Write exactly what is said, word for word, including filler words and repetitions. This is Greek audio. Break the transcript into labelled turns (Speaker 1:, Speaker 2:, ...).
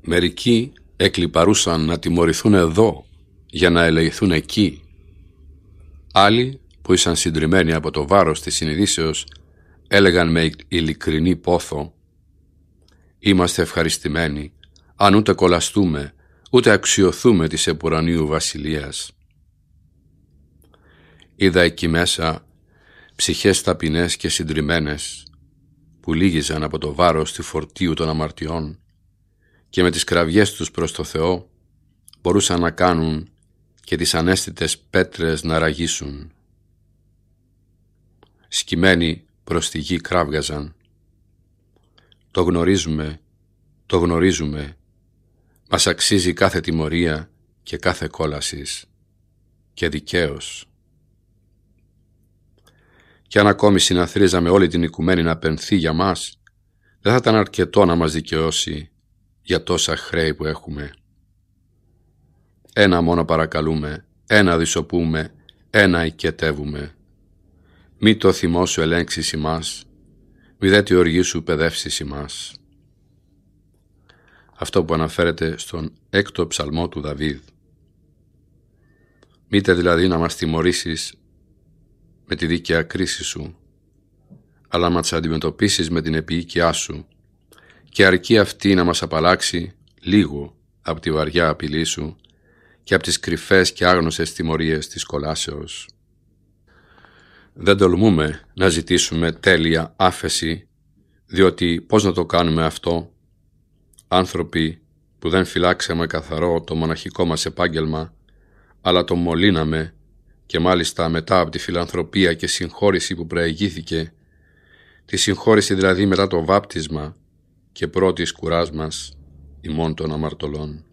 Speaker 1: Μερικοί εκλιπαρούσαν να τιμωρηθούν εδώ για να ελεηθούν εκεί. Άλλοι που ήσαν συντριμμένοι από το βάρος της συνειδήσεως έλεγαν με ειλικρινή πόθο: «Είμαστε ευχαριστημένοι αν ούτε κολλαστούμε ούτε αξιωθούμε της επουρανίου βασιλείας». Είδα εκεί μέσα ψυχές ταπεινές και συντριμμένες που λύγιζαν από το βάρος του φορτίου των αμαρτιών και με τις κραυγές τους προς το Θεό μπορούσαν να κάνουν και τις ανέστητες πέτρες να ραγίσουν. Σκυμμένοι προς τη γη κράβγαζαν: «Το γνωρίζουμε, το γνωρίζουμε, μας αξίζει κάθε τιμωρία και κάθε κόλασης, και δικαίως». Κι αν ακόμη συναθρίζαμε όλη την οικουμένη να πενθεί για μας, δεν θα ήταν αρκετό να μας δικαιώσει για τόσα χρέη που έχουμε. Ένα μόνο παρακαλούμε, ένα δυσοπούμε, ένα οικετεύουμε. Μη το θυμό σου ελέγξεις ημάς, μη δε τη οργή σου παιδεύσεις ημάς. Αυτό που αναφέρεται στον έκτο ψαλμό του Δαβίδ. Μήτε δηλαδή να μας τιμωρήσεις με τη δίκαια κρίση σου, αλλά να μας αντιμετωπίσεις με την επιοίκειά σου, και αρκεί αυτή να μας απαλλάξει λίγο από τη βαριά απειλή σου και από τις κρυφές και άγνωσες τιμωρίες της κολάσεως. Δεν τολμούμε να ζητήσουμε τέλεια άφεση, διότι πώς να το κάνουμε αυτό, άνθρωποι που δεν φυλάξαμε καθαρό το μοναχικό μας επάγγελμα, αλλά το μολύναμε, και μάλιστα μετά από τη φιλανθρωπία και συγχώρηση που προηγήθηκε, τη συγχώρηση δηλαδή μετά το βάπτισμα και πρώτης κουράς μας ημών των αμαρτωλών.